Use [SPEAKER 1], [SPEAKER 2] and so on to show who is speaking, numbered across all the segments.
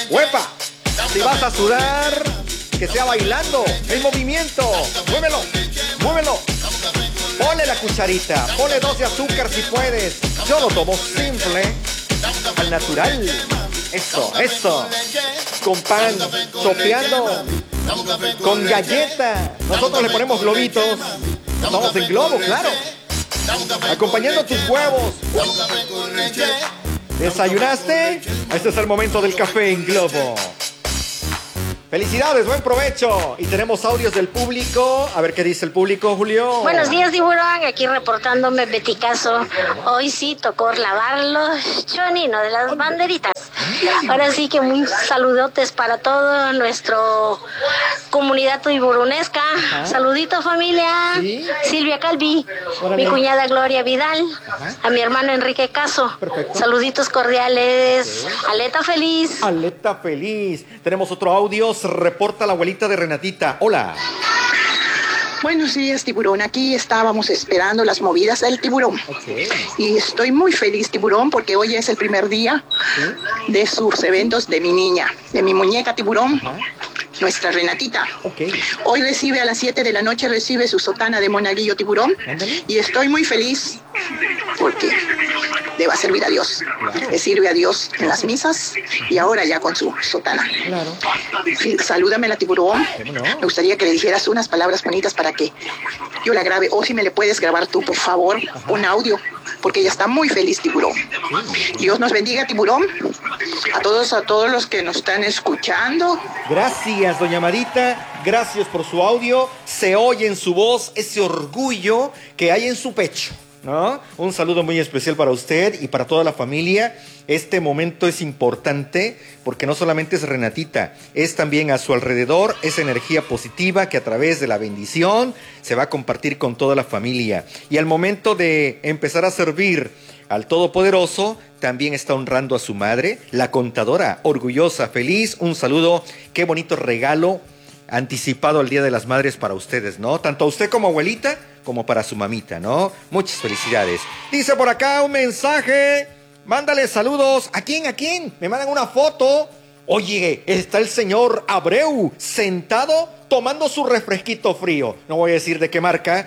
[SPEAKER 1] ¡Huepa! Si vas a sudar, que sea bailando, el movimiento. Muévelo, muévelo. Ponle la cucharita, ponle 2 de azúcar si puedes. Yo lo tomo simple, al natural. Eso, eso. Con pan, sopeando, con galleta. Nosotros le ponemos globitos. Estamos en globo, claro. Acompañando tus huevos. ¿Desayunaste? Este es el momento del café en globo. Felicidades, buen provecho. Y tenemos audios del público. A ver qué dice el público, Julio.
[SPEAKER 2] Buenos días, tiburón. Aquí reportándome Beticazo. Hoy sí tocó lavarlo, chonino de las banderitas. Ahora sí que muy saludotes para toda nuestra comunidad tiburonesca. Saludito, familia. ¿Sí? Silvia Calvi, mi cuñada Gloria Vidal, a mi hermano Enrique Caso. Perfecto. Saluditos cordiales. Aleta feliz.
[SPEAKER 1] Aleta feliz. Tenemos otro audio. Se reporta la abuelita de Renatita. Hola.
[SPEAKER 3] Buenos días, tiburón. Aquí estábamos esperando las movidas del tiburón.
[SPEAKER 1] Okay.
[SPEAKER 3] Y estoy muy feliz, tiburón, porque hoy es el primer día de sus eventos de mi niña, de mi muñeca tiburón, nuestra Renatita.
[SPEAKER 1] Okay.
[SPEAKER 3] Hoy recibe a las 7 de la noche, recibe su sotana de monaguillo tiburón.
[SPEAKER 1] Ándale.
[SPEAKER 3] Y estoy muy feliz porque le va a servir a Dios. Claro. Le sirve a Dios en las misas y ahora ya con su sotana.
[SPEAKER 1] Claro.
[SPEAKER 3] Salúdame la tiburón.
[SPEAKER 1] No.
[SPEAKER 3] Me gustaría que le dijeras unas palabras bonitas para que yo la grabe. O si me le puedes grabar tú, por favor, un audio, porque ella está muy feliz, tiburón. Dios nos bendiga, tiburón. A todos los que nos están escuchando.
[SPEAKER 1] Gracias, doña Marita. Gracias por su audio. Se oye en su voz ese orgullo que hay en su pecho, ¿no? Un saludo muy especial para usted y para toda la familia. Este momento es importante porque no solamente es Renatita, es también a su alrededor esa energía positiva que a través de la bendición se va a compartir con toda la familia. Y al momento de empezar a servir al Todopoderoso, también está honrando a su madre, la contadora, orgullosa, feliz. Un saludo, qué bonito regalo anticipado al Día de las Madres para ustedes, ¿no? Tanto a usted como abuelita, como para su mamita, ¿no? Muchas felicidades. Dice por acá un mensaje. Mándale saludos. ¿A quién? ¿A quién? Me mandan una foto. Oye, está el señor Abreu sentado tomando su refresquito frío. No voy a decir de qué marca.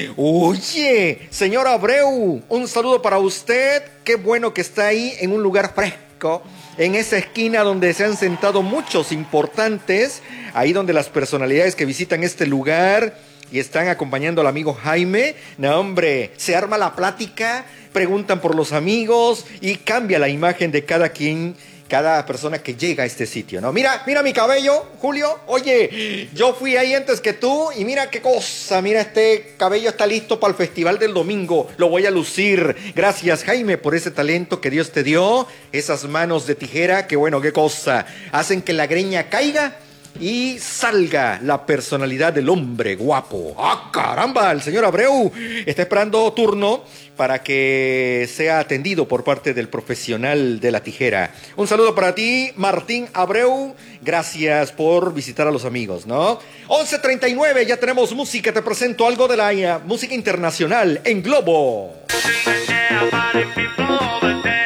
[SPEAKER 1] Oye, señor Abreu, un saludo para usted. Qué bueno que está ahí en un lugar fresco. En esa esquina donde se han sentado muchos importantes. Ahí donde las personalidades que visitan este lugar y están acompañando al amigo Jaime. No, hombre, se arma la plática, preguntan por los amigos y cambia la imagen de cada quien, cada persona que llega a este sitio, ¿no? Mira mi cabello, Julio. Oye, yo fui ahí antes que tú y mira qué cosa. Mira, este cabello está listo para el festival del domingo. Lo voy a lucir. Gracias, Jaime, por ese talento que Dios te dio. Esas manos de tijera, qué bueno, qué cosa. Hacen que la greña caiga y salga la personalidad del hombre guapo. ¡Ah, caramba! El señor Abreu está esperando turno para que sea atendido por parte del profesional de la tijera. Un saludo para ti, Martín Abreu. Gracias por visitar a los amigos, ¿no? 11:39, ya tenemos música. Te presento algo de la música internacional en Globo.